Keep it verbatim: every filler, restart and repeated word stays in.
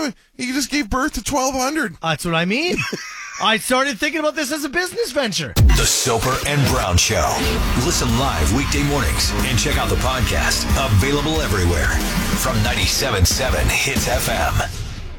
Yeah, he just gave birth to twelve hundred. That's what I mean. I started thinking about this as a business venture. The Soper and Brown Show. Listen live weekday mornings and check out the podcast. Available everywhere from ninety-seven point seven Hits F M.